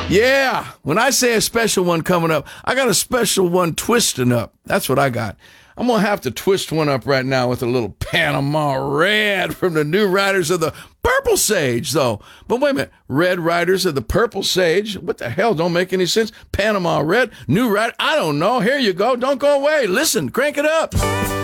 Yeah, when I say a special one coming up, I got a special one twisting up. That's what I got. I'm going to have to twist one up right now with a little Panama Red from the New Riders of the Purple Sage, though. But wait a minute. Red Riders of the Purple Sage? What the hell? Don't make any sense. Panama Red? New Rider? I don't know. Here you go. Don't go away. Listen. Crank it up.